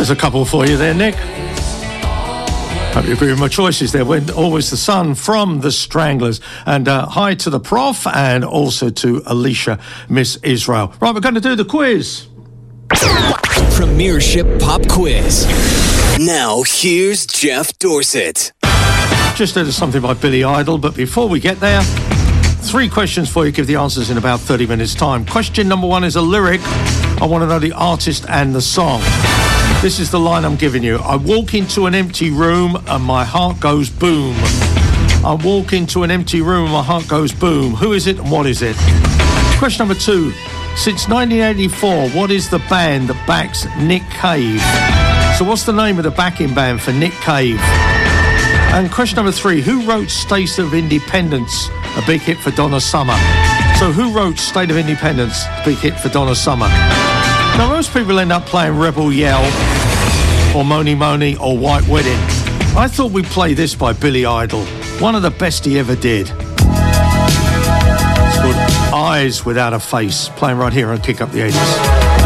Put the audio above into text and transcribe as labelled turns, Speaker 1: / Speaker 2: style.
Speaker 1: There's a couple for you there, Nick. Hope you agree with my choices there. When Always the Sun from the Stranglers. And hi to the Prof and also to Alicia, Miss Israel. Right, we're going to do the quiz.
Speaker 2: Premiership Pop Quiz. Now, here's Jeff Dorset.
Speaker 1: Just did something by Billy Idol, but before we get there, 3 questions for you. Give the answers in about 30 minutes' time. Question number 1 is a lyric. I want to know the artist and the song. This is the line I'm giving you. I walk into an empty room and my heart goes boom. I walk into an empty room and my heart goes boom. Who is it and what is it? Question number 2. Since 1984, what is the band that backs Nick Cave? So what's the name of the backing band for Nick Cave? And question number 3. Who wrote State of Independence, a big hit for Donna Summer? So who wrote State of Independence, a big hit for Donna Summer? Now, most people end up playing Rebel Yell or Mony Mony or White Wedding. I thought we'd play this by Billy Idol, one of the best he ever did. It's called Eyes Without a Face, playing right here on Kick Up the 80s.